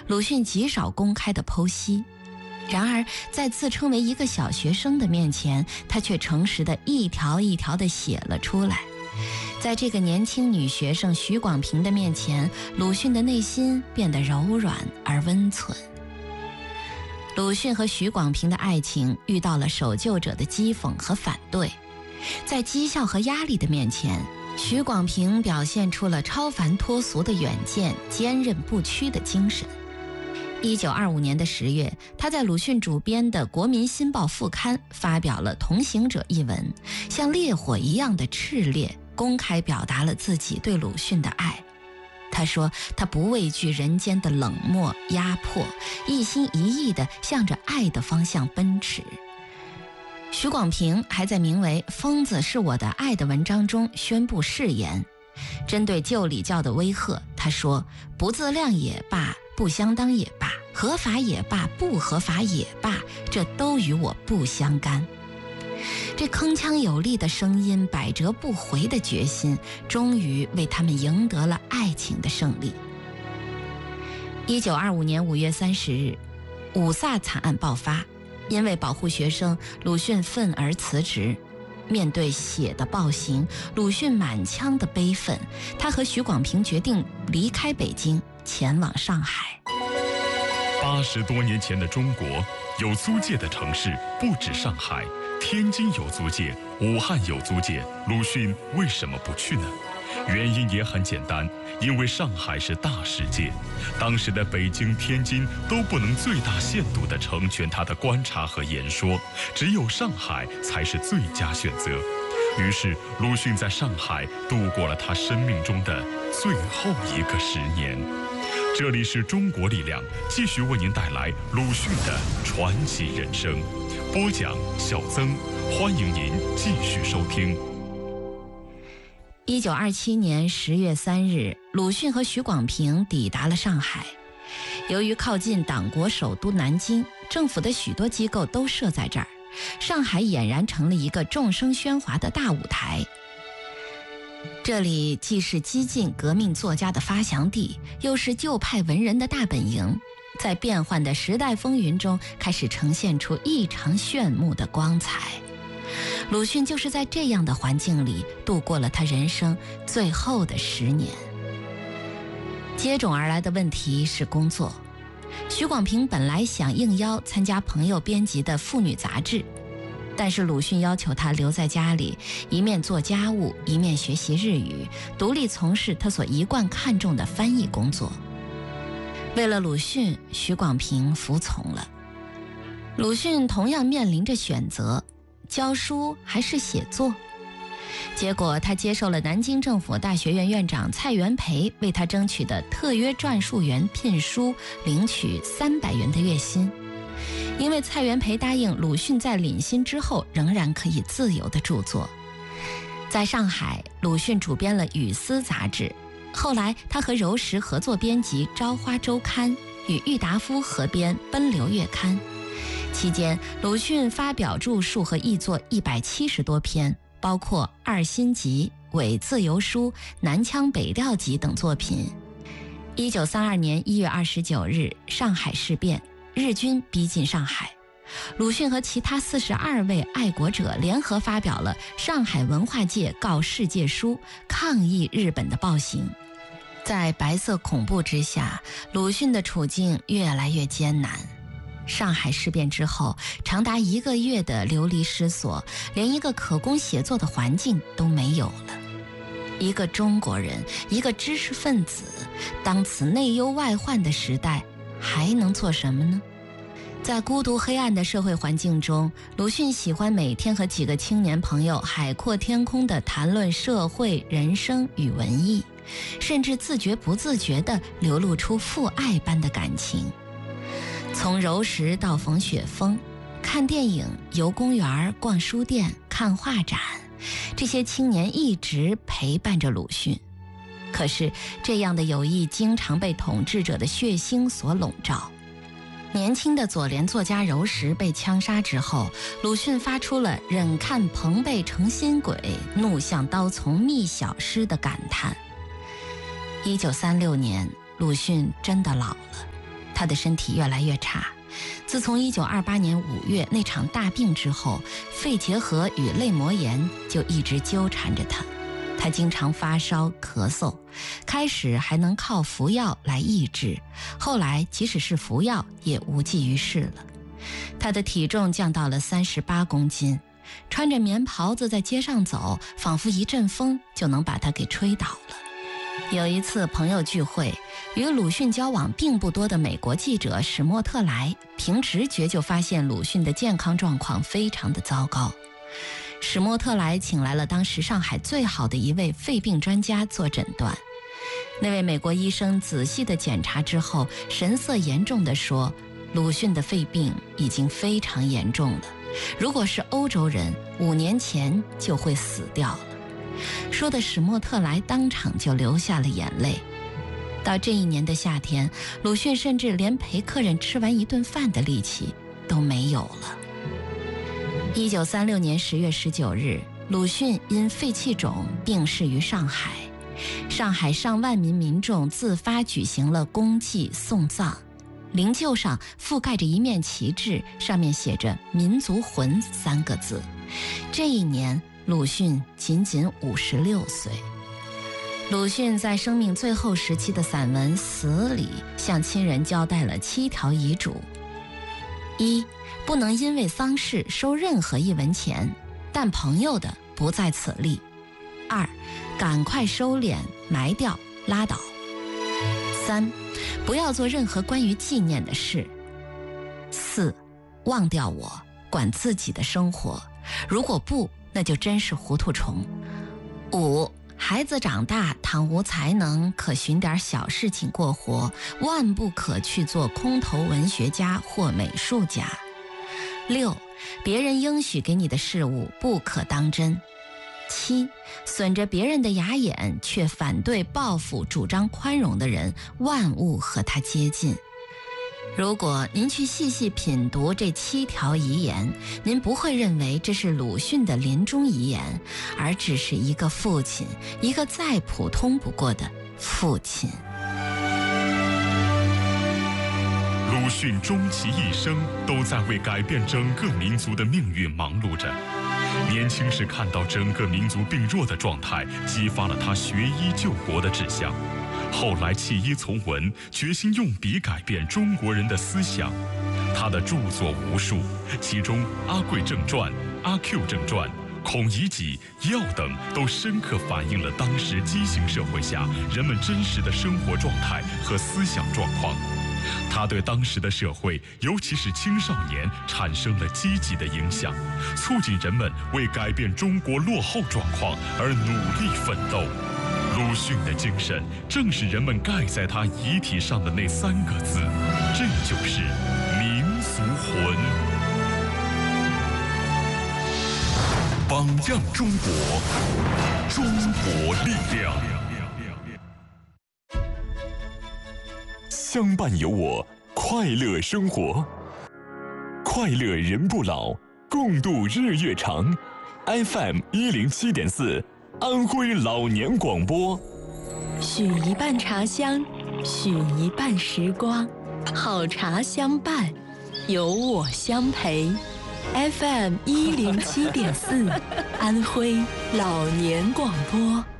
鲁迅极少公开的剖析。然而在自称为一个小学生的面前，他却诚实的一条一条地写了出来。在这个年轻女学生许广平的面前，鲁迅的内心变得柔软而温存。鲁迅和许广平的爱情遇到了守旧者的讥讽和反对，在讥笑和压力的面前，许广平表现出了超凡脱俗的远见，坚韧不屈的精神。1925年的10月，他在鲁迅主编的《国民新报》副刊发表了《同行者》一文，像烈火一样的炽烈，公开表达了自己对鲁迅的爱。他说他不畏惧人间的冷漠压迫，一心一意地向着爱的方向奔驰。许广平还在名为《疯子是我的爱》的文章中宣布誓言，针对旧礼教的威吓，他说不自量也罢，不相当也罢，合法也罢，不合法也罢，这都与我不相干。这铿锵有力的声音，百折不回的决心，终于为他们赢得了爱情的胜利。1925年5月30日，五卅惨案爆发，因为保护学生，鲁迅愤而辞职。面对血的暴行，鲁迅满腔的悲愤，他和许广平决定离开北京，前往上海。 80多年前的中国，有租界的城市不止上海，天津有租界，武汉有租界，鲁迅为什么不去呢？原因也很简单，因为上海是大世界，当时的北京、天津都不能最大限度地成全他的观察和言说，只有上海才是最佳选择。于是，鲁迅在上海度过了他生命中的最后一个10年。这里是中国力量，继续为您带来鲁迅的传奇人生。播讲小曾，欢迎您继续收听。 1927年10月3日，鲁迅和许广平抵达了上海。由于靠近党国首都南京，政府的许多机构都设在这儿，上海俨然成了一个众声喧哗的大舞台。这里既是激进革命作家的发祥地，又是旧派文人的大本营，在变幻的时代风云中开始呈现出异常炫目的光彩。鲁迅就是在这样的环境里度过了他人生最后的10年。接踵而来的问题是工作。许广平本来想应邀参加朋友编辑的妇女杂志，但是鲁迅要求他留在家里，一面做家务，一面学习日语，独立从事他所一贯看重的翻译工作。为了鲁迅，许广平服从了。鲁迅同样面临着选择，教书还是写作？结果他接受了南京政府大学院院长蔡元培为他争取的特约撰述员聘书，领取300元的月薪。因为蔡元培答应鲁迅在领薪之后仍然可以自由的著作。在上海，鲁迅主编了《语丝》杂志，后来他和柔石合作编辑《朝花周刊》，与郁达夫合编《奔流月刊》。期间，鲁迅发表著述和译作170多篇，包括《二新集》《伪自由书》《南腔北调集》等作品。1932年1月29日，上海事变，日军逼近上海，鲁迅和其他42位爱国者联合发表了《上海文化界告世界书》，抗议日本的暴行。在白色恐怖之下，鲁迅的处境越来越艰难。上海事变之后，长达1个月的流离失所，连一个可供写作的环境都没有了。一个中国人，一个知识分子，当此内忧外患的时代，还能做什么呢？在孤独黑暗的社会环境中，鲁迅喜欢每天和几个青年朋友海阔天空地谈论社会、人生与文艺，甚至自觉不自觉地流露出父爱般的感情。从柔石到冯雪峰，看电影、游公园、逛书店、看画展，这些青年一直陪伴着鲁迅。可是这样的友谊经常被统治者的血腥所笼罩。年轻的左联作家柔石被枪杀之后，鲁迅发出了忍看朋辈成新鬼，怒向刀丛觅小诗的感叹。1936年，鲁迅真的老了。 他的身体越来越差。自从1928年5月那场大病之后，肺结核与类膜炎就一直纠缠着他。他经常发烧、咳嗽，开始还能靠服药来抑制，后来即使是服药也无济于事了。他的体重降到了38公斤，穿着棉袍子在街上走，仿佛一阵风就能把他给吹倒了。有一次朋友聚会，与鲁迅交往并不多的美国记者史莫特莱凭直觉就发现鲁迅的健康状况非常的糟糕。史莫特莱请来了当时上海最好的一位肺病专家做诊断。那位美国医生仔细的检查之后，神色严重地说，鲁迅的肺病已经非常严重了，如果是欧洲人5年前就会死掉了。说的史莫特莱当场就流下了眼泪。到这一年的夏天，鲁迅甚至连陪客人吃完一顿饭的力气都没有了。1936年10月19日，鲁迅因肺气肿病逝于上海。上海上万名民众自发举行了公祭送葬，灵柩上覆盖着一面旗帜，上面写着“民族魂”3个字。这一年，鲁迅仅仅56岁。鲁迅在生命最后时期的散文《死》里，向亲人交代了7条遗嘱： 1. 不能因为丧事收任何一文钱，但朋友的不在此例。 2. 赶快收敛埋掉拉倒。 3. 不要做任何关于纪念的事。 4. 忘掉我，管自己的生活，如果不，那就真是糊涂虫。 5. 孩子长大，倘无才能，可寻点小事情过活，万不可去做空头文学家或美术家。 6. 别人应许给你的事物不可当真。 7. 损着别人的牙眼却反对报复、主张宽容的人，万勿和他接近。如果您去细细品读这7条遗言，您不会认为这是鲁迅的临终遗言，而只是一个父亲，一个再普通不过的父亲。 鲁迅终其一生都在为改变整个民族的命运忙碌着。年轻时看到整个民族病弱的状态，激发了他学医救国的志向。后来弃医从文，决心用笔改变中国人的思想。他的著作无数，其中《阿贵正传》《阿 Q 正传》《孔乙己》《药》等都深刻反映了当时畸形社会下人们真实的生活状态和思想状况。他对当时的社会，尤其是青少年，产生了积极的影响，促进人们为改变中国落后状况而努力奋斗。鲁迅的精神，正是人们盖在他遗体上的那3个字，这就是民族魂。榜样中国，中国力量。相伴有我，快乐生活，快乐人不老，共度日月长。FM 107.4，安徽老年广播。 许一半茶香，许一半时光，好茶相伴，有我相陪。FM 107.4，安徽老年广播。